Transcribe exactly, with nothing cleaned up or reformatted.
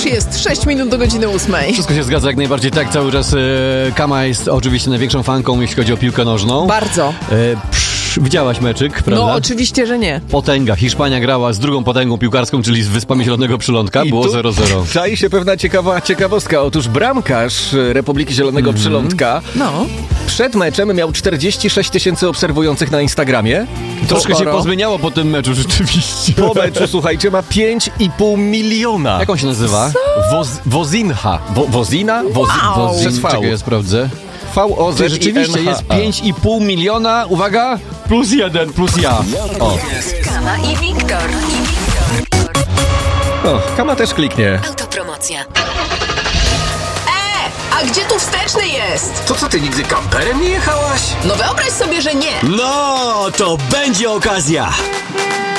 już jest sześć minut do godziny ósmej. Wszystko się zgadza jak najbardziej tak. Cały czas e, Kama jest oczywiście największą fanką, jeśli chodzi o piłkę nożną. Bardzo. E, psz, widziałaś meczyk, prawda? No oczywiście, że nie. Potęga. Hiszpania grała z drugą potęgą piłkarską, czyli z Wyspami Zielonego Przylądka. I Było tu zero zero. czai się pewna ciekawa ciekawostka. Otóż bramkarz Republiki Zielonego mm. Przylądka no. przed meczem miał czterdzieści sześć tysięcy obserwujących na Instagramie. Troszkę się pozmieniało po tym meczu rzeczywiście. Po meczu, słuchajcie, ma pięć i pół miliona. Jak on się nazywa? Woz, Wozinha. Wo, Wozina? Wozi, Wow. Wozin, Przez V. Czekaj, ja sprawdzę. V O Z I N H A. Rzeczywiście jest pięć i pół miliona. Uwaga! Plus jeden, plus ja. O. Kama i Wiktor. O, Kama też kliknie. Autopromocja. E, a gdzie tu wsteczny jest? To co, ty nigdy kamperem nie jechałaś? No wyobraź sobie, że nie. No, to będzie okazja.